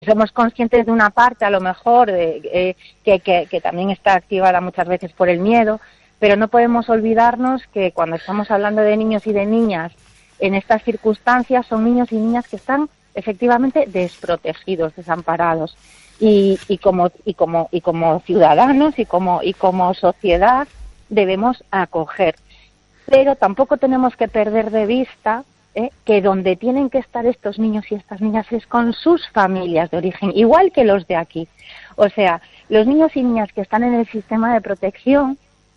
somos conscientes de una parte, a lo mejor, que también está activada muchas veces por el miedo, pero no podemos olvidarnos que cuando estamos hablando de niños y de niñas en estas circunstancias, son niños y niñas que están efectivamente desprotegidos, desamparados. Y como ciudadanos y como sociedad debemos acoger. Pero tampoco tenemos que perder de vista que donde tienen que estar estos niños y estas niñas es con sus familias de origen, igual que los de aquí. O sea, los niños y niñas que están en el sistema de protección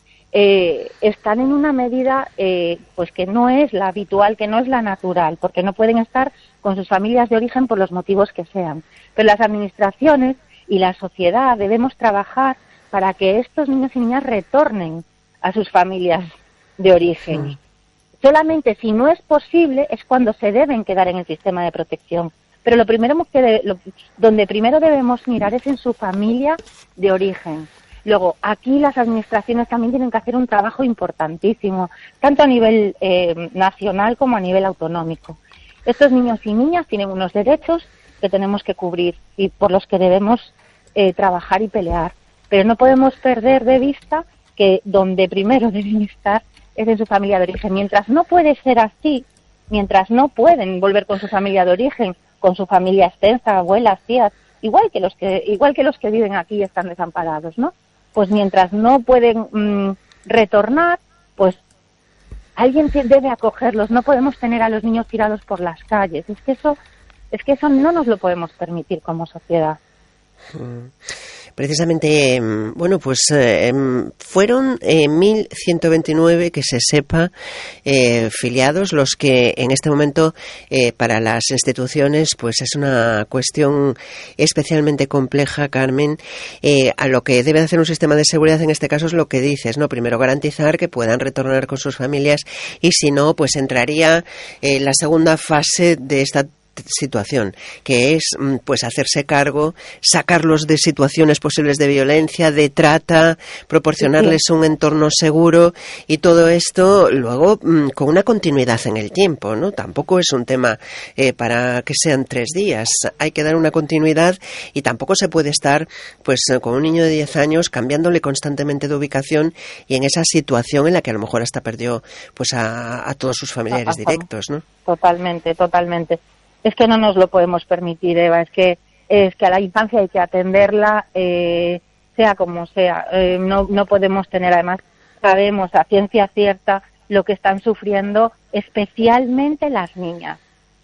están en una medida pues que no es la habitual, que no es la natural, porque no pueden estar con sus familias de origen por los motivos que sean. Pero las administraciones y la sociedad debemos trabajar para que estos niños y niñas retornen a sus familias de origen. Sí. Solamente si no es posible es cuando se deben quedar en el sistema de protección. Pero donde primero debemos mirar es en su familia de origen. Luego, aquí las administraciones también tienen que hacer un trabajo importantísimo, tanto a nivel nacional como a nivel autonómico. Estos niños y niñas tienen unos derechos que tenemos que cubrir y por los que debemos trabajar y pelear. Pero no podemos perder de vista que donde primero deben estar es en su familia de origen. Mientras no puede ser así, mientras no pueden volver con su familia de origen, con su familia extensa, abuelas, tías, igual que los que viven aquí y están desamparados, ¿no? Pues mientras no pueden retornar, pues alguien debe acogerlos. No podemos tener a los niños tirados por las calles. Es que eso no nos lo podemos permitir como sociedad. Precisamente, bueno, pues fueron 1.129, que se sepa, filiados, los que en este momento para las instituciones pues es una cuestión especialmente compleja, Carmen. A lo que debe hacer un sistema de seguridad en este caso es lo que dices, ¿no? Primero garantizar que puedan retornar con sus familias y si no, pues entraría la segunda fase de esta situación, que es pues hacerse cargo, sacarlos de situaciones posibles de violencia, de trata, proporcionarles un entorno seguro y todo esto luego con una continuidad en el tiempo, ¿no? Tampoco es un tema para que sean 3 días, hay que dar una continuidad y tampoco se puede estar pues con un niño de 10 años cambiándole constantemente de ubicación y en esa situación en la que a lo mejor hasta perdió pues a todos sus familiares directos, ¿no? Totalmente. Es que no nos lo podemos permitir, Eva. Es que a la infancia hay que atenderla, sea como sea. No podemos tener, además, sabemos a ciencia cierta lo que están sufriendo, especialmente las niñas,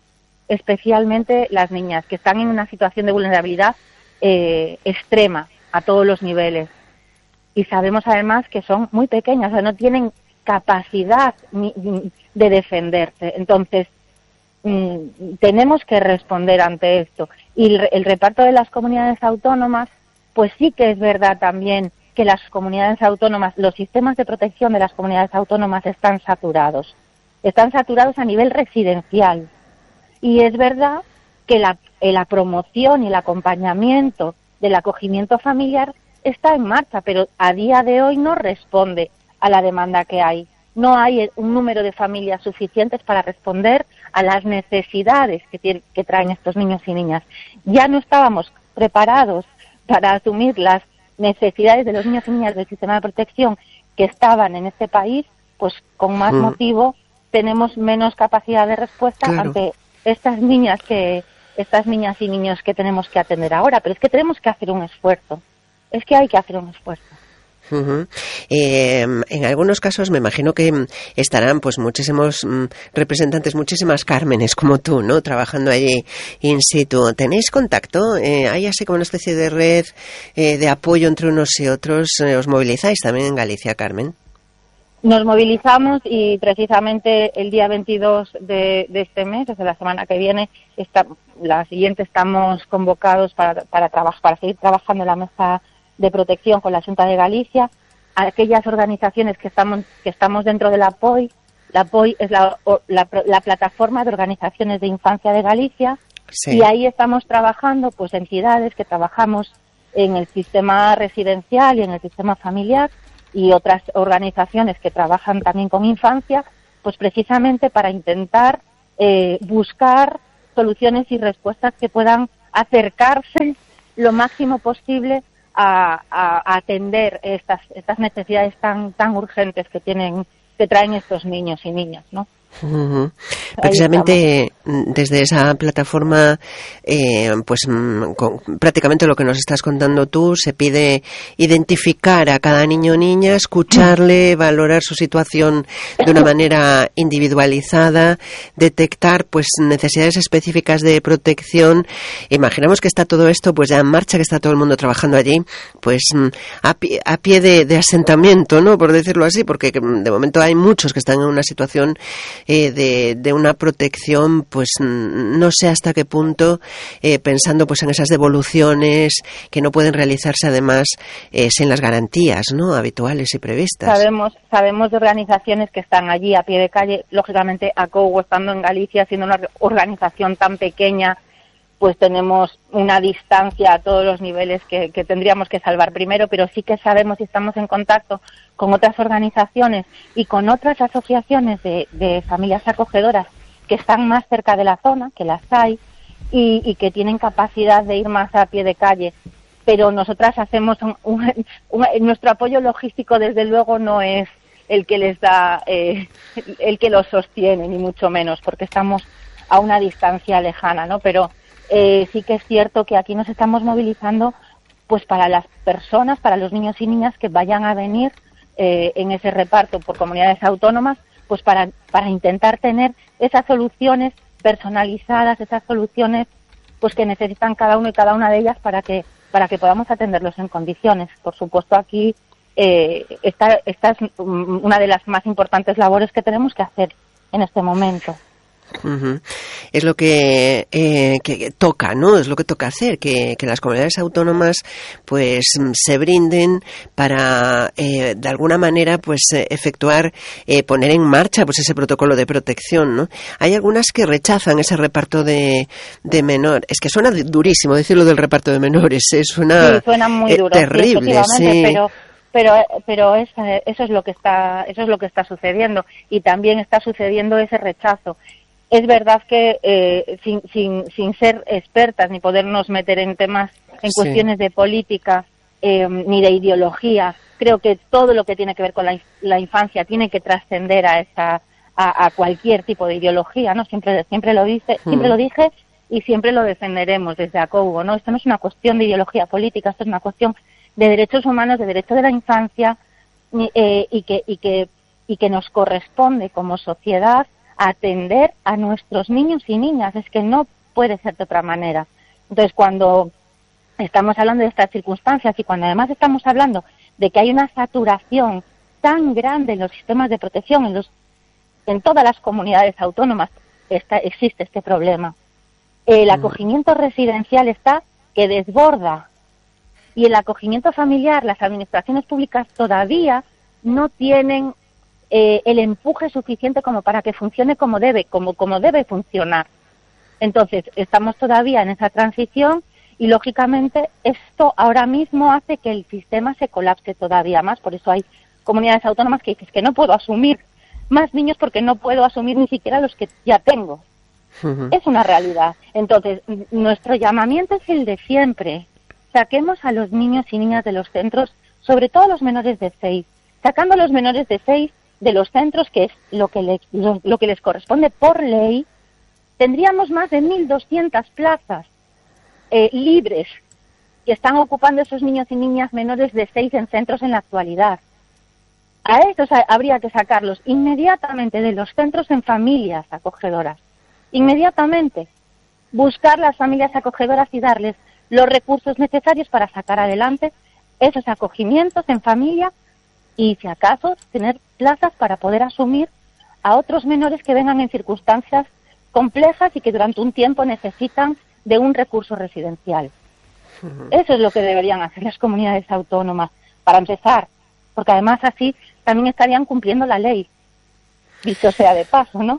que están en una situación de vulnerabilidad extrema a todos los niveles. Y sabemos, además, que son muy pequeñas, o sea, no tienen capacidad de defenderse. Entonces, tenemos que responder ante esto y el reparto de las comunidades autónomas, pues sí que es verdad también que las comunidades autónomas, los sistemas de protección de las comunidades autónomas están saturados a nivel residencial y es verdad que la promoción y el acompañamiento del acogimiento familiar está en marcha, pero a día de hoy no responde a la demanda que hay. No hay un número de familias suficientes para responder a las necesidades que traen estos niños y niñas. Ya no estábamos preparados para asumir las necesidades de los niños y niñas del sistema de protección que estaban en este país, pues con más motivo tenemos menos capacidad de respuesta ante estas niñas y niños que tenemos que atender ahora. Pero es que tenemos que hacer un esfuerzo. Es que hay que hacer un esfuerzo. En algunos casos me imagino que estarán pues muchísimos representantes, muchísimas Cármenes como tú, ¿no? Trabajando allí in situ. ¿Tenéis contacto? ¿Hay así como una especie de red de apoyo entre unos y otros? ¿Os movilizáis también en Galicia, Carmen? Nos movilizamos y precisamente el día 22 de este mes, desde la semana que viene, la siguiente, estamos convocados para seguir trabajando en la mesa de protección con la Xunta de Galicia, aquellas organizaciones que estamos dentro de la POI. La POI es la plataforma de organizaciones de infancia de Galicia, sí. Y ahí estamos trabajando, pues entidades que trabajamos en el sistema residencial y en el sistema familiar y otras organizaciones que trabajan también con infancia, pues precisamente para intentar buscar soluciones y respuestas que puedan acercarse lo máximo posible a atender estas necesidades tan urgentes que traen estos niños y niñas, ¿no? Uh-huh. Precisamente desde esa plataforma, pues prácticamente lo que nos estás contando tú, se pide identificar a cada niño o niña, escucharle, valorar su situación de una manera individualizada, detectar pues necesidades específicas de protección. Imaginamos que está todo esto pues ya en marcha, que está todo el mundo trabajando allí, pues a pie de asentamiento, ¿no? Por decirlo así, porque de momento hay muchos que están en una situación de una protección, pues no sé hasta qué punto, pensando pues en esas devoluciones que no pueden realizarse además sin las garantías, ¿no?, habituales y previstas. Sabemos de organizaciones que están allí a pie de calle. Lógicamente, ACOU, estando en Galicia, siendo una organización tan pequeña, pues tenemos una distancia a todos los niveles que tendríamos que salvar primero, pero sí que sabemos y estamos en contacto con otras organizaciones y con otras asociaciones de familias acogedoras que están más cerca de la zona, que las hay, y que tienen capacidad de ir más a pie de calle. Pero nosotras hacemos nuestro apoyo logístico, desde luego, no es el que les da, el que los sostiene, ni mucho menos, porque estamos a una distancia lejana, ¿no? Pero sí que es cierto que aquí nos estamos movilizando pues para las personas, para los niños y niñas que vayan a venir en ese reparto por comunidades autónomas, pues para intentar tener esas soluciones personalizadas, esas soluciones pues que necesitan cada uno y cada una de ellas para que podamos atenderlos en condiciones. Por supuesto, aquí esta es una de las más importantes labores que tenemos que hacer en este momento. Uh-huh. Es lo que toca, ¿no? Es lo que toca hacer, que las comunidades autónomas pues se brinden para de alguna manera pues efectuar, poner en marcha pues ese protocolo de protección, ¿no? Hay algunas que rechazan ese reparto de menor. Es que suena durísimo decirlo del reparto de menores, suena muy duro, terrible, sí. Pero eso es lo que está sucediendo, y también está sucediendo ese rechazo. Es verdad que sin ser expertas ni podernos meter en temas, en cuestiones de política ni de ideología, creo que todo lo que tiene que ver con la infancia tiene que trascender a cualquier tipo de ideología, ¿no? Siempre lo dije y siempre lo defenderemos desde ACOU, ¿no? Esto no es una cuestión de ideología política, esto es una cuestión de derechos humanos, de derecho de la infancia, y que nos corresponde como sociedad atender a nuestros niños y niñas. Es que no puede ser de otra manera. Entonces, cuando estamos hablando de estas circunstancias y cuando además estamos hablando de que hay una saturación tan grande en los sistemas de protección, en todas las comunidades autónomas existe este problema. El acogimiento residencial está que desborda, y el acogimiento familiar, las administraciones públicas todavía no tienen el empuje suficiente como para que funcione como debe funcionar. Entonces, estamos todavía en esa transición y, lógicamente, esto ahora mismo hace que el sistema se colapse todavía más. Por eso hay comunidades autónomas que dicen que no puedo asumir más niños porque no puedo asumir ni siquiera los que ya tengo. Uh-huh. Es una realidad. Entonces, nuestro llamamiento es el de siempre. Saquemos a los niños y niñas de los centros, sobre todo los menores de 6. Sacando a los menores de 6 de los centros, que es lo que les corresponde por ley, tendríamos más de 1.200 plazas libres que están ocupando esos niños y niñas menores de 6 en centros en la actualidad. A estos habría que sacarlos inmediatamente de los centros en familias acogedoras. Inmediatamente. Buscar las familias acogedoras y darles los recursos necesarios para sacar adelante esos acogimientos en familia, y, si acaso, tener plazas para poder asumir a otros menores que vengan en circunstancias complejas y que durante un tiempo necesitan de un recurso residencial. Uh-huh. Eso es lo que deberían hacer las comunidades autónomas, para empezar, porque además así también estarían cumpliendo la ley, dicho sea de paso, ¿no?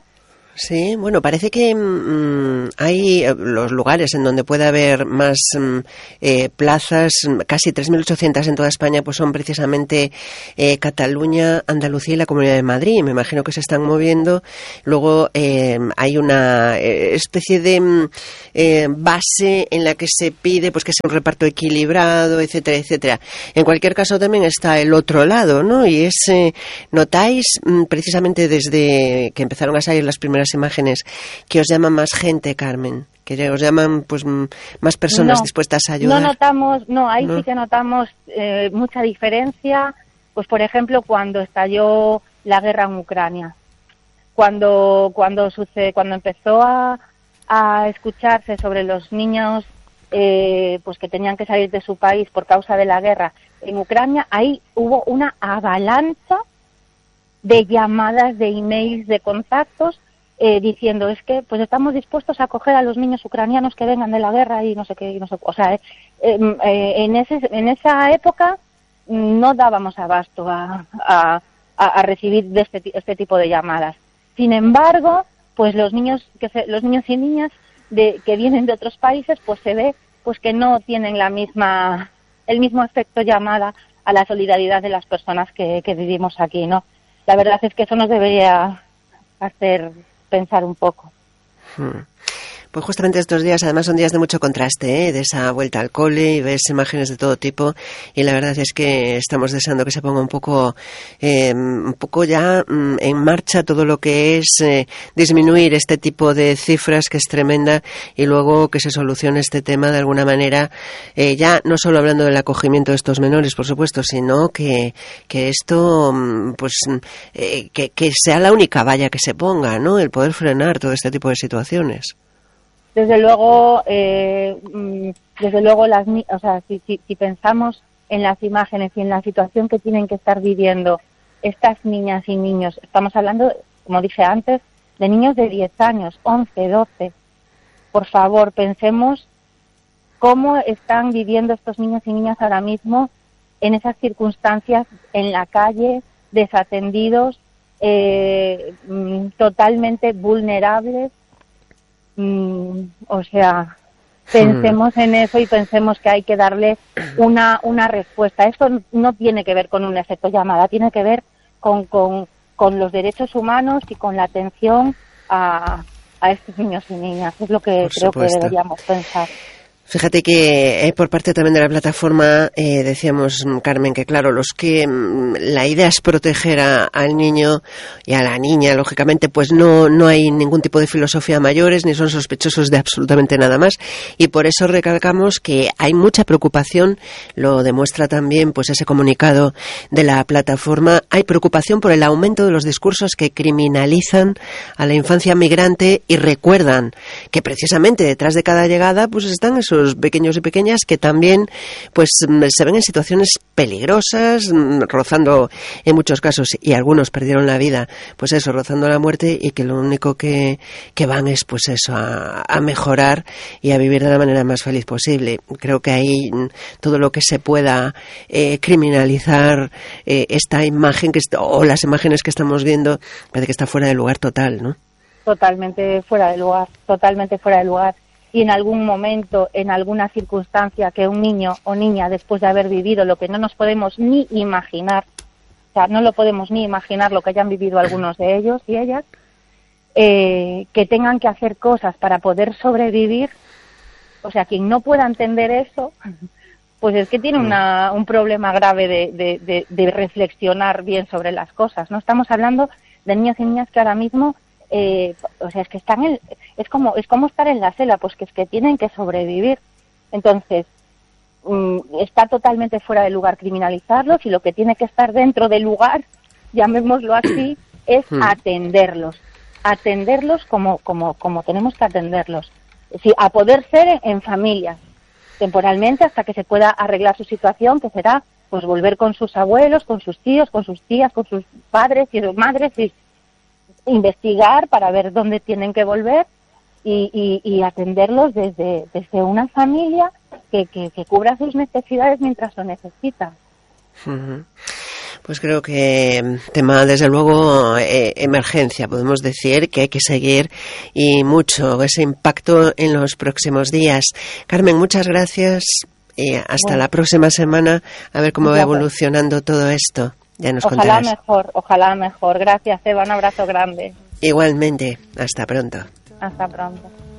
Sí, bueno, parece que hay los lugares en donde puede haber más plazas, casi 3.800 en toda España, pues son precisamente Cataluña, Andalucía y la Comunidad de Madrid. Me imagino que se están moviendo. Luego hay una especie de base en la que se pide pues que sea un reparto equilibrado, etcétera, etcétera. En cualquier caso también está el otro lado, ¿no? Y es, notáis precisamente desde que empezaron a salir las primeras imágenes, que os llama más gente, Carmen, que os llaman pues más personas dispuestas a ayudar. No notamos, ahí sí que notamos mucha diferencia, pues por ejemplo cuando estalló la guerra en Ucrania, cuando empezó a escucharse sobre los niños pues que tenían que salir de su país por causa de la guerra en Ucrania, ahí hubo una avalancha de llamadas, de emails, de contactos diciendo es que pues estamos dispuestos a acoger a los niños ucranianos que vengan de la guerra y no sé qué, o sea, en esa época no dábamos abasto a recibir de este tipo de llamadas. Sin embargo, pues los niños y niñas que vienen de otros países, pues se ve pues que no tienen el mismo efecto llamada a la solidaridad de las personas que vivimos aquí, ¿no? La verdad es que eso nos debería hacer pensar un poco. Pues justamente estos días, además, son días de mucho contraste, de esa vuelta al cole, y ves imágenes de todo tipo, y la verdad es que estamos deseando que se ponga un poco ya en marcha todo lo que es disminuir este tipo de cifras, que es tremenda, y luego que se solucione este tema de alguna manera, ya no solo hablando del acogimiento de estos menores, por supuesto, sino que esto, pues, que sea la única valla que se ponga, ¿no? El poder frenar todo este tipo de situaciones. Desde luego, si pensamos en las imágenes y en la situación que tienen que estar viviendo estas niñas y niños, estamos hablando, como dije antes, de niños de 10 años, 11, 12. Por favor, pensemos cómo están viviendo estos niños y niñas ahora mismo en esas circunstancias, en la calle, desatendidos, totalmente vulnerables. O sea, pensemos en eso y pensemos que hay que darle una respuesta. Esto no tiene que ver con un efecto llamada, tiene que ver con los derechos humanos y con la atención a estos niños y niñas. Es lo que creo que deberíamos pensar. Fíjate que por parte también de la plataforma decíamos, Carmen, que claro, la idea es proteger al niño y a la niña, lógicamente, pues no hay ningún tipo de filosofía a mayores, ni son sospechosos de absolutamente nada más, y por eso recalcamos que hay mucha preocupación, lo demuestra también pues ese comunicado de la plataforma, hay preocupación por el aumento de los discursos que criminalizan a la infancia migrante y recuerdan que precisamente detrás de cada llegada pues están esos pequeños y pequeñas que también pues se ven en situaciones peligrosas, rozando en muchos casos, y algunos perdieron la vida, pues eso, rozando la muerte, y que lo único que van es pues eso, a mejorar y a vivir de la manera más feliz posible. Creo que ahí todo lo que se pueda criminalizar esta imagen o las imágenes que estamos viendo, parece que está fuera de lugar total, ¿no? Totalmente fuera de lugar, totalmente fuera de lugar. Y en algún momento, en alguna circunstancia que un niño o niña, después de haber vivido lo que no nos podemos ni imaginar, o sea, no lo podemos ni imaginar lo que hayan vivido algunos de ellos y ellas, que tengan que hacer cosas para poder sobrevivir, o sea, quien no pueda entender eso, pues es que tiene un problema grave de reflexionar bien sobre las cosas, ¿no? Estamos hablando de niños y niñas que ahora mismo o sea, es que es como estar en la selva, pues que es que tienen que sobrevivir. Entonces, está totalmente fuera de lugar criminalizarlos, y lo que tiene que estar dentro del lugar, llamémoslo así, es atenderlos como tenemos que atenderlos. Sí, a poder ser en familias, temporalmente, hasta que se pueda arreglar su situación, que será pues volver con sus abuelos, con sus tíos, con sus tías, con sus padres y sus madres, y investigar para ver dónde tienen que volver y atenderlos desde una familia que cubra sus necesidades mientras lo necesitan. Pues creo que tema, desde luego, emergencia, podemos decir que hay que seguir y mucho ese impacto en los próximos días. Carmen, muchas gracias y hasta la próxima semana a ver cómo va evolucionando todo esto. Ya nos contarás. Ojalá mejor. Gracias, Eva, un abrazo grande. Igualmente, hasta pronto. Hasta pronto.